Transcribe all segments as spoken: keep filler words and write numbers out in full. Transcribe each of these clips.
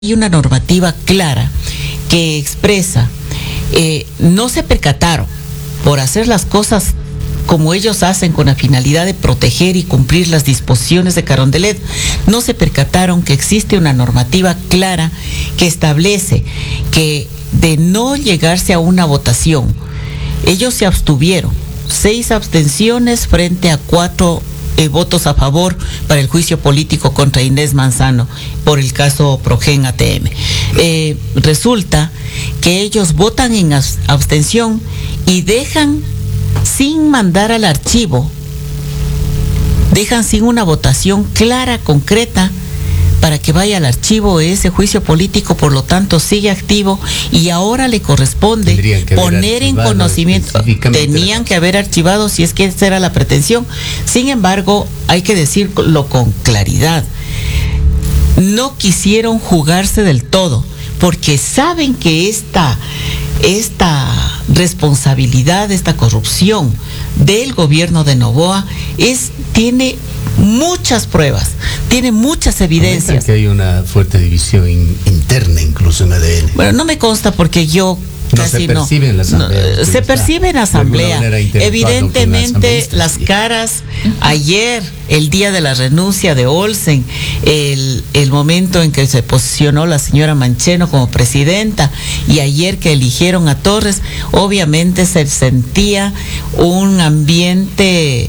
Hay una normativa clara que expresa, eh, no se percataron por hacer las cosas como ellos hacen con la finalidad de proteger y cumplir las disposiciones de Carondelet, no se percataron que existe una normativa clara que establece que de no llegarse a una votación, ellos se abstuvieron, seis abstenciones frente a cuatro Eh, votos a favor para el juicio político contra Inés Manzano por el caso Progen A T M. Eh, resulta que ellos votan en abstención y dejan sin mandar al archivo, dejan sin una votación clara, concreta, para que vaya al archivo ese juicio político, por lo tanto sigue activo y ahora le corresponde poner en conocimiento, tenían que haber archivado si es que esa era la pretensión. Sin embargo, hay que decirlo con claridad, no quisieron jugarse del todo, porque saben que esta, esta responsabilidad, esta corrupción del gobierno de Noboa es, tiene muchas pruebas, tiene muchas evidencias. Comentan que hay una fuerte división in, interna incluso en A D N. Bueno, no me consta porque yo no casi se percibe no, en la asamblea. No, se percibe en la asamblea. Evidentemente las caras, ayer, el día de la renuncia de Olsen, el, el momento en que se posicionó la señora Mancheno como presidenta y ayer que eligieron a Torres, obviamente se sentía un ambiente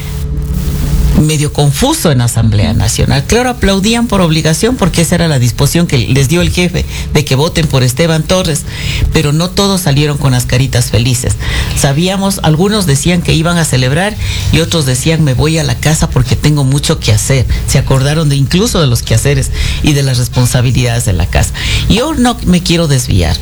medio confuso en la Asamblea Nacional. Claro, aplaudían por obligación porque esa era la disposición que les dio el jefe de que voten por Esteban Torres, pero no todos salieron con las caritas felices. Sabíamos, algunos decían que iban a celebrar y otros decían me voy a la casa porque tengo mucho que hacer. Se acordaron de incluso de los quehaceres y de las responsabilidades de la casa. Yo no me quiero desviar.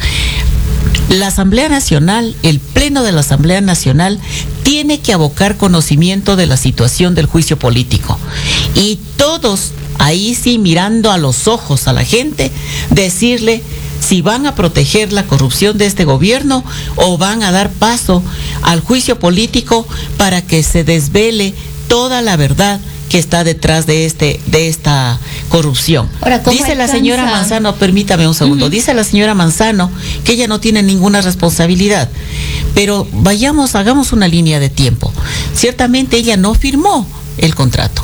La Asamblea Nacional, el Pleno de la Asamblea Nacional, tiene que abocar conocimiento de la situación del juicio político. Y todos, ahí sí, mirando a los ojos a la gente, decirle si van a proteger la corrupción de este gobierno o van a dar paso al juicio político para que se desvele toda la verdad que está detrás de este de esta corrupción. Ahora, dice alcanza? La señora Manzano, permítame un segundo, uh-huh. dice la señora Manzano que ella no tiene ninguna responsabilidad, pero vayamos, hagamos una línea de tiempo. Ciertamente ella no firmó el contrato,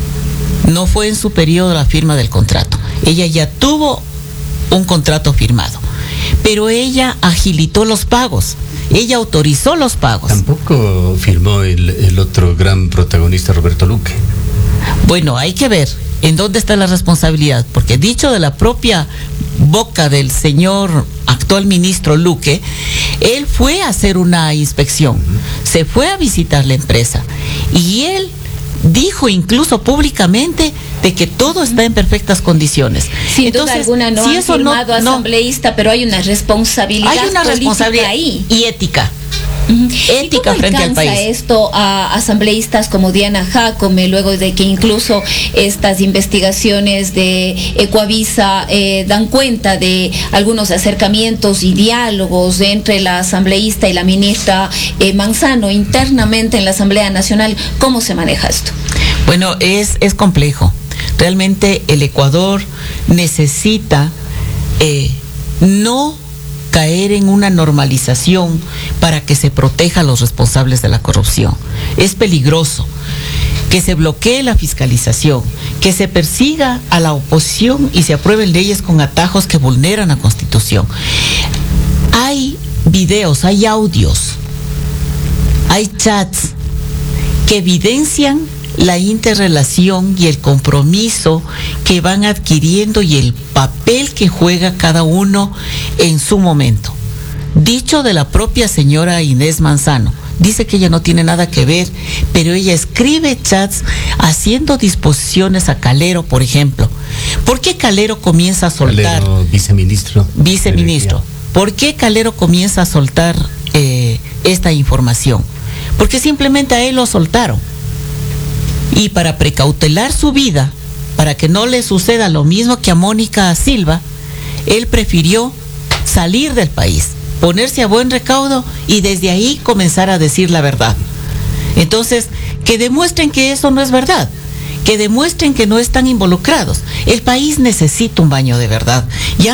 no fue en su periodo la firma del contrato, ella ya tuvo un contrato firmado, pero ella agilitó los pagos. Ella autorizó los pagos. Tampoco firmó el, el otro gran protagonista, Roberto Luque. Bueno, hay que ver en dónde está la responsabilidad, porque dicho de la propia boca del señor actual ministro Luque, él fue a hacer una inspección, uh-huh. se fue a visitar la empresa y él dijo incluso públicamente de que todo está en perfectas condiciones. Sin Entonces, duda alguna no si han firmado no, asambleísta, no, pero hay una responsabilidad hay una responsabilidad ahí. Y ética. Uh-huh. Ética frente al país. Esto a asambleístas como Diana Jacome, luego de que incluso estas investigaciones de Ecuavisa eh, dan cuenta de algunos acercamientos y diálogos entre la asambleísta y la ministra eh, Manzano internamente en la Asamblea Nacional. ¿Cómo se maneja esto? Bueno, es, es complejo. Realmente el Ecuador necesita eh, no caer en una normalización para que se proteja a los responsables de la corrupción. Es peligroso que se bloquee la fiscalización, que se persiga a la oposición y se aprueben leyes con atajos que vulneran la Constitución. Hay videos, hay audios, hay chats que evidencian la interrelación y el compromiso que van adquiriendo y el papel que juega cada uno en su momento. Dicho de la propia señora Inés Manzano, dice que ella no tiene nada que ver, pero ella escribe chats haciendo disposiciones a Calero, por ejemplo. ¿Por qué Calero comienza a soltar? Calero, viceministro. Viceministro. ¿Por qué Calero comienza a soltar eh, esta información? Porque simplemente a él lo soltaron. Y para precautelar su vida, para que no le suceda lo mismo que a Mónica Silva, él prefirió salir del país, ponerse a buen recaudo y desde ahí comenzar a decir la verdad. Entonces, que demuestren que eso no es verdad, que demuestren que no están involucrados. El país necesita un baño de verdad. Ya